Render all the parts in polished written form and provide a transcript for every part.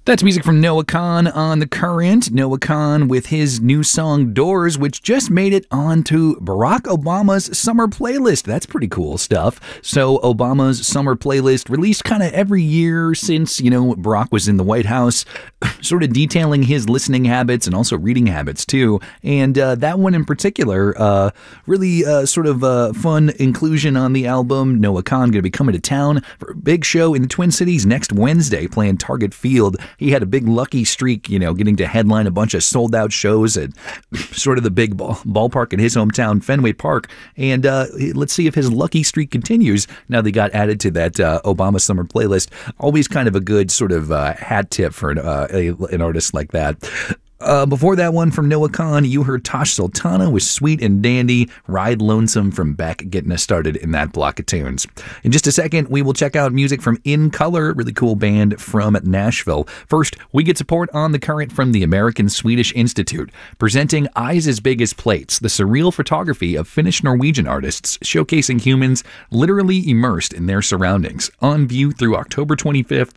That's music from Noah Kahan on The Current. Noah Kahan with his new song Doors, which just made it onto Barack Obama's summer playlist. That's pretty cool stuff. So Obama's summer playlist released kind of every year since, Barack was in the White House, sort of detailing his listening habits and also reading habits too. And that one in particular, really sort of fun inclusion on the album. Noah Kahan going to be coming to town for a big show in the Twin Cities next Wednesday, playing Target Field. He had a big lucky streak, getting to headline a bunch of sold out shows at sort of the big ballpark in his hometown, Fenway Park. And let's see if his lucky streak continues now they got added to that Obama summer playlist. Always kind of a good sort of hat tip for an artist like that. Before that one from Noah Kahan, you heard Tash Sultana with Sweet and Dandy, Ride Lonesome from Beck, getting us started in that block of tunes. In just a second, we will check out music from In Color, really cool band from Nashville. First, we get support on The Current from the American Swedish Institute, presenting Eyes as Big as Plates, the surreal photography of Finnish-Norwegian artists showcasing humans literally immersed in their surroundings. On view through October 25th,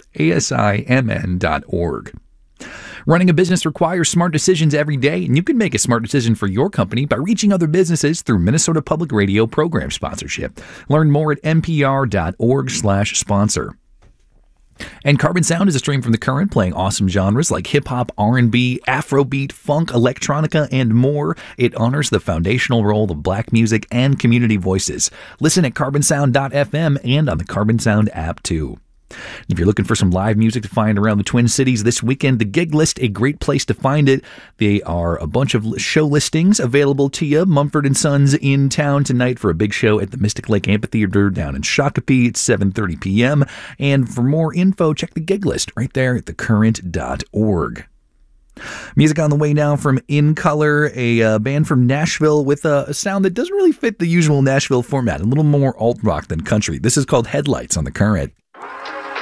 asimn.org. Running a business requires smart decisions every day, and you can make a smart decision for your company by reaching other businesses through Minnesota Public Radio program sponsorship. Learn more at npr.org/sponsor. And Carbon Sound is a stream from The Current, playing awesome genres like hip-hop, R&B, Afrobeat, funk, electronica, and more. It honors the foundational role of black music and community voices. Listen at carbonsound.fm and on the Carbon Sound app, too. If you're looking for some live music to find around the Twin Cities this weekend, the Gig List, a great place to find it. They are a bunch of show listings available to you. Mumford & Sons in town tonight for a big show at the Mystic Lake Amphitheater down in Shakopee at 7:30 p.m. And for more info, check the Gig List right there at thecurrent.org. Music on the way now from In Color, a band from Nashville with a sound that doesn't really fit the usual Nashville format, a little more alt rock than country. This is called Headlights on The Current.